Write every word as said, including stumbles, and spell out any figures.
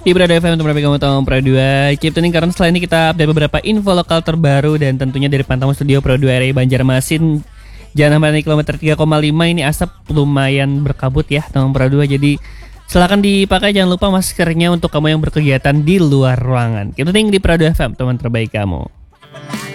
Di Prado F M untuk mereka kamu tahu Prado dua. Keep tuning karena setelah ini kita update beberapa info lokal terbaru dan tentunya dari pantauan studio Prado dua R I Banjarmasin. Jangan sampai kilometer tiga koma lima ini asap lumayan berkabut ya teman Prado dua. Jadi silakan dipakai, jangan lupa maskernya untuk kamu yang berkegiatan di luar ruangan. Keep tuning di Prado F M teman terbaik kamu.